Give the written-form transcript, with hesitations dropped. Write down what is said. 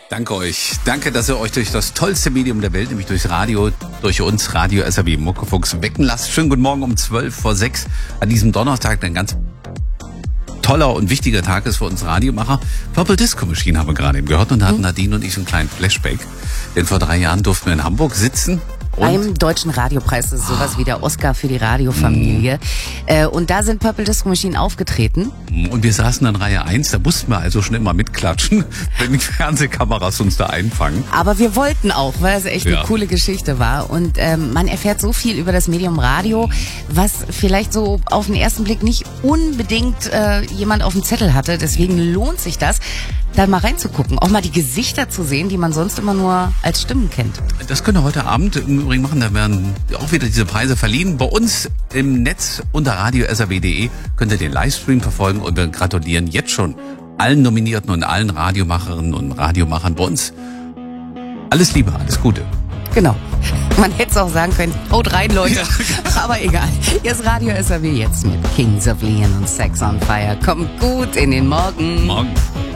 Danke euch. Danke, dass ihr euch durch das tollste Medium der Welt, nämlich durchs Radio, durch uns, Radio SAW Muckefuchs, wecken lasst. Schönen guten Morgen um 5:12 an diesem Donnerstag, ein ganz toller und wichtiger Tag ist für uns Radiomacher. Purple Disco Machine haben wir gerade eben gehört und da hatten Nadine und ich einen kleinen Flashback. Denn vor 3 Jahren durften wir in Hamburg sitzen. Beim Deutschen Radiopreis, das ist sowas wie der Oscar für die Radiofamilie. Und da sind Purple Disco Machine aufgetreten. Und wir saßen in Reihe 1, da mussten wir also schon immer mitklatschen, wenn die Fernsehkameras uns da einfangen. Aber wir wollten auch, weil es echt eine coole Geschichte war. Und man erfährt so viel über das Medium Radio, was vielleicht so auf den ersten Blick nicht unbedingt jemand auf dem Zettel hatte. Deswegen lohnt sich das, da mal reinzugucken. Auch mal die Gesichter zu sehen, die man sonst immer nur als Stimmen kennt. Das könnt ihr heute Abend im Übrigen machen. Da werden auch wieder diese Preise verliehen. Bei uns im Netz unter radiosaw.de könnt ihr den Livestream verfolgen und wir gratulieren jetzt schon allen Nominierten und allen Radiomacherinnen und Radiomachern bei uns. Alles Liebe, alles Gute. Genau. Man hätte es auch sagen können, haut rein, Leute. Ja. Aber egal. Hier ist Radio SAW jetzt mit Kings of Leon und Sex on Fire. Kommt gut in den Morgen. Morgen.